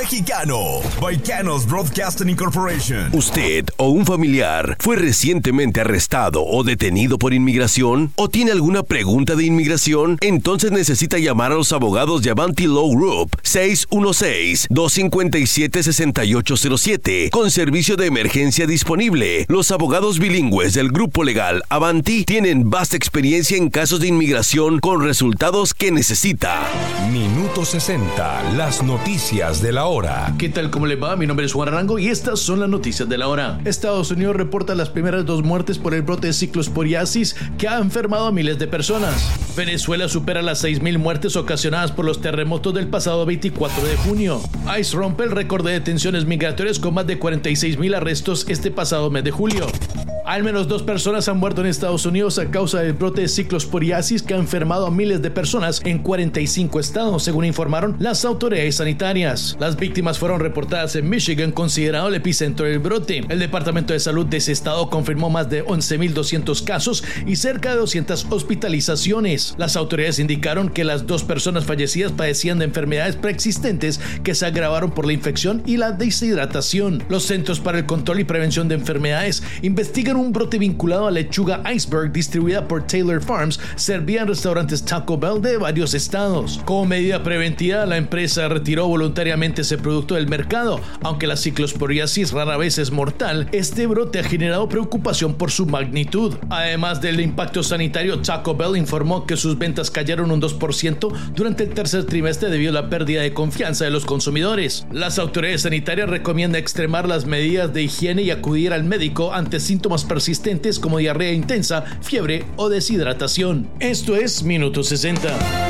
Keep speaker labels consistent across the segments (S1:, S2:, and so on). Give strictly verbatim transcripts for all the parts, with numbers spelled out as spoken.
S1: Mexicano by Canos Broadcasting Incorporation.
S2: ¿Usted o un familiar fue recientemente arrestado o detenido por inmigración? ¿O tiene alguna pregunta de inmigración? Entonces necesita llamar a los abogados de Avanti Law Group seis uno seis, dos cinco siete, seis ocho cero siete con servicio de emergencia disponible. Los abogados bilingües del grupo legal Avanti tienen vasta experiencia en casos de inmigración con resultados que necesita.
S3: Minuto sesenta, las noticias de la hora.
S4: ¿Qué tal? ¿Cómo le va? Mi nombre es Juan Arango y estas son las noticias de la hora. Estados Unidos reporta las primeras dos muertes por el brote de ciclosporiasis que ha enfermado a miles de personas. Venezuela supera las seis mil muertes ocasionadas por los terremotos del pasado veinticuatro de junio. ICE rompe el récord de detenciones migratorias con más de cuarenta y seis mil arrestos este pasado mes de julio. Al menos dos personas han muerto en Estados Unidos a causa del brote de ciclosporiasis que ha enfermado a miles de personas en cuarenta y cinco estados, según informaron las autoridades sanitarias. Las víctimas fueron reportadas en Michigan, considerado el epicentro del brote. El Departamento de Salud de ese estado confirmó más de once mil doscientos casos y cerca de doscientas hospitalizaciones. Las autoridades indicaron que las dos personas fallecidas padecían de enfermedades preexistentes que se agravaron por la infección y la deshidratación. Los Centros para el Control y Prevención de Enfermedades investigan un brote vinculado a lechuga iceberg distribuida por Taylor Farms, servida en restaurantes Taco Bell de varios estados. Como medida preventiva, la empresa retiró voluntariamente ese producto del mercado. Aunque la ciclosporiasis rara vez es mortal, este brote ha generado preocupación por su magnitud. Además del impacto sanitario, Taco Bell informó que sus ventas cayeron un dos por ciento durante el tercer trimestre debido a la pérdida de confianza de los consumidores. Las autoridades sanitarias recomiendan extremar las medidas de higiene y acudir al médico ante síntomas persistentes como diarrea intensa, fiebre o deshidratación. Esto es Minuto sesenta.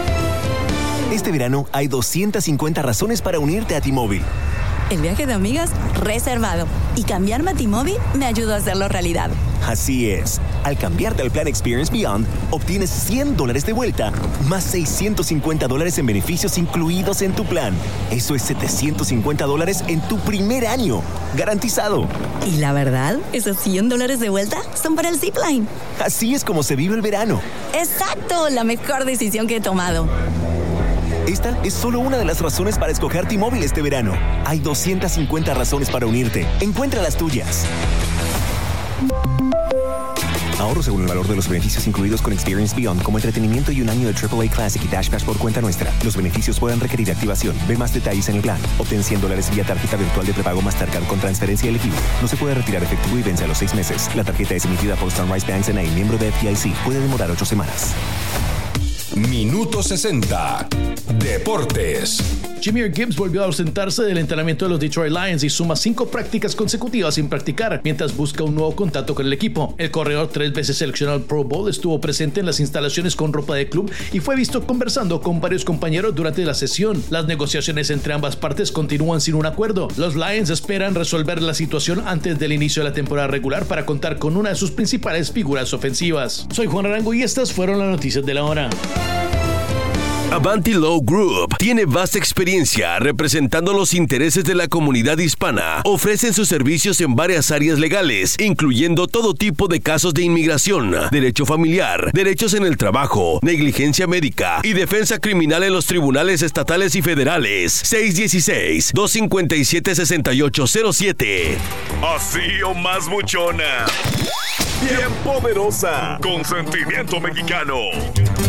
S5: Este verano hay doscientas cincuenta razones para unirte a T-Mobile.
S6: El viaje de amigas reservado. Y cambiarme a T-Mobile me ayudó a hacerlo realidad.
S5: Así es. Al cambiarte al plan Experience Beyond, obtienes cien dólares de vuelta, más seiscientos cincuenta dólares en beneficios incluidos en tu plan. Eso es setecientos cincuenta dólares en tu primer año. Garantizado.
S6: Y la verdad, esos cien dólares de vuelta son para el Zipline.
S5: Así es como se vive el verano.
S6: ¡Exacto! La mejor decisión que he tomado.
S5: Esta es solo una de las razones para escoger T-Mobile este verano. Hay doscientas cincuenta razones para unirte. Encuentra las tuyas. Ahorro según el valor de los beneficios incluidos con Experience Beyond, como entretenimiento y un año de triple A Classic y Dash Pass por cuenta nuestra. Los beneficios pueden requerir activación. Ve más detalles en el plan. Obtén cien dólares vía tarjeta virtual de prepago Mastercard con transferencia elegible. No se puede retirar efectivo y vence a los seis meses. La tarjeta es emitida por Sunrise Banks N A, miembro de F D I C. Puede demorar ocho semanas.
S3: Minuto sesenta, Deportes.
S4: Jahmyr Gibbs volvió a ausentarse del entrenamiento de los Detroit Lions y suma cinco prácticas consecutivas sin practicar, mientras busca un nuevo contacto con el equipo. El corredor, tres veces seleccionado al Pro Bowl, estuvo presente en las instalaciones con ropa de club y fue visto conversando con varios compañeros durante la sesión. Las negociaciones entre ambas partes continúan sin un acuerdo. Los Lions esperan resolver la situación antes del inicio de la temporada regular para contar con una de sus principales figuras ofensivas. Soy Juan Arango y estas fueron las noticias de la hora.
S2: Avanti Law Group tiene vasta experiencia representando los intereses de la comunidad hispana. Ofrecen sus servicios en varias áreas legales, incluyendo todo tipo de casos de inmigración, derecho familiar, derechos en el trabajo, negligencia médica y defensa criminal en los tribunales estatales y federales. seis uno seis, dos cinco siete, seis ocho cero siete.
S1: Así o más buchona. Bien poderosa. Con sentimiento mexicano.